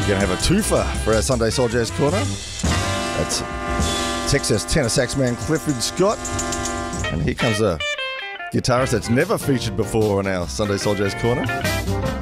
going to have a twofer for our Sunday Soul Jazz Corner. That's Texas tenor sax man Clifford Scott. And here comes a guitarist that's never featured before on our Sunday Soul Jazz Corner.